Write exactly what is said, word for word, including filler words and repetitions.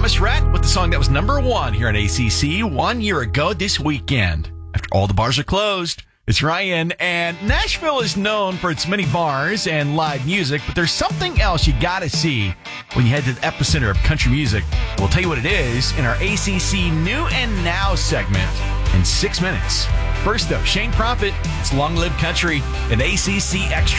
Thomas Rhett with the song that was number one here on A C C one year ago this weekend. After all the bars are closed, it's Ryan, and Nashville is known for its many bars and live music, but there's something else you gotta see when you head to the epicenter of country music. We'll tell you what it is in our A C C New and Now segment in six minutes. First up, Shane Prophet, it's Long Live Country, an A C C Extra.